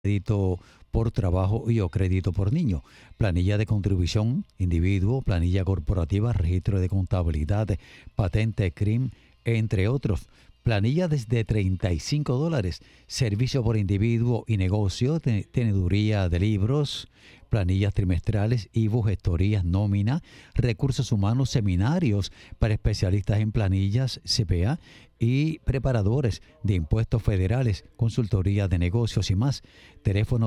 crédito por trabajo y o crédito por niño, planilla de contribución, individuo, planilla corporativa, registro de contabilidad, patente, CRIM, entre otros. Planilla desde $35, servicio por individuo y negocio, teneduría de libros, planillas trimestrales, IVU, gestorías, nómina, recursos humanos, seminarios para especialistas en planillas, CPA y preparadores de impuestos federales, consultoría de negocios y más. Teléfono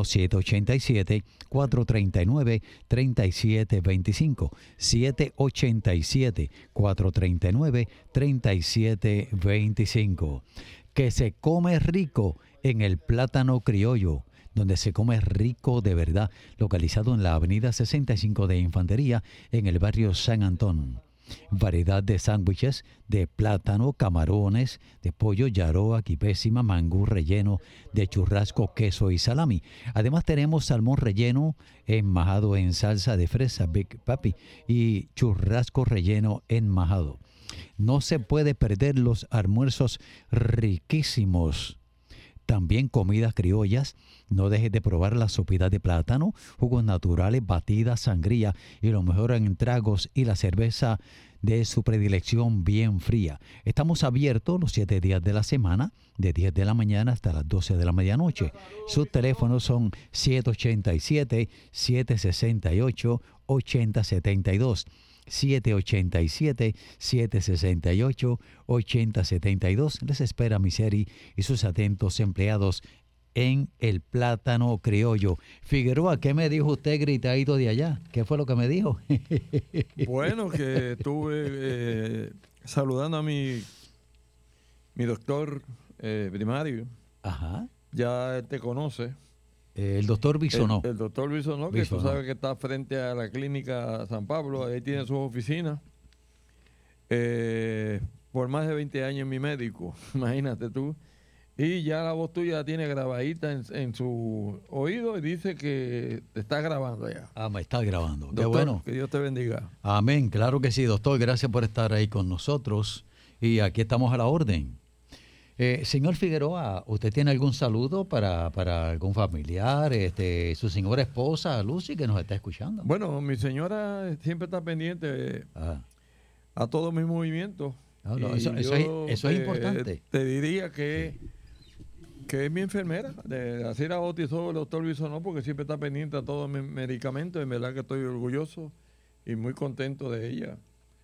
787-439-3725. 787-439-3725. Que se come rico en el plátano criollo, donde se come rico de verdad, localizado en la avenida 65 de Infantería, en el barrio San Antón. Variedad de sándwiches de plátano, camarones, de pollo, yaroa, quipésima, mangú relleno de churrasco, queso y salami. Además tenemos salmón relleno enmajado en salsa de fresa, Big Papi, y churrasco relleno enmajado. No se puede perder los almuerzos riquísimos. También comidas criollas. No dejes de probar la sopita de plátano, jugos naturales, batidas, sangría y lo mejor en tragos y la cerveza de su predilección bien fría. Estamos abiertos los 7 días de la semana, de 10 de la mañana hasta las 12 de la medianoche. Sus teléfonos son 787-768-8072. 787-768-8072. Les espera Miseri y sus atentos empleados en el plátano criollo. Figueroa, ¿qué me dijo usted gritadito de allá? ¿Qué fue lo que me dijo? Bueno, que estuve saludando a mi doctor primario. Ajá. Ya él te conoce. El doctor Bisonó. El doctor Bisonó, que Bisonó. tú sabes que está frente a la clínica San Pablo, ahí tiene sus oficinas. Por más de 20 años mi médico, imagínate tú. Y ya la voz tuya la tiene grabadita en su oído y dice que te está grabando ya. Ah, me está grabando. Doctor, Qué bueno. que Dios te bendiga. Amén. Claro que sí, doctor. Gracias por estar ahí con nosotros. Y aquí estamos a la orden. Señor Figueroa, ¿usted tiene algún saludo para algún familiar, su señora esposa, Lucy, que nos está escuchando? Bueno, mi señora siempre está pendiente a todos mis movimientos. No, eso es importante. Te diría que es mi enfermera. Así la bautizó el doctor Bisonó, porque siempre está pendiente a todos mis medicamentos. En verdad que estoy orgulloso y muy contento de ella.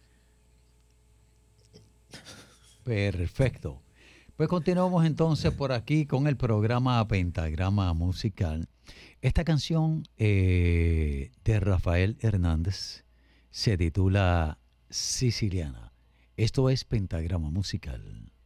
Perfecto. Pues continuamos entonces por aquí con el programa Pentagrama Musical. Esta canción de Rafael Hernández se titula Siciliana. Esto es Pentagrama Musical.